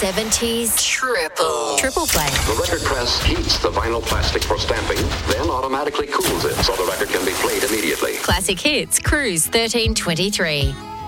70s. Triple play. The record press heats the vinyl plastic for stamping, then automatically cools it so the record can be played immediately. Classic Hits, Cruise 1323.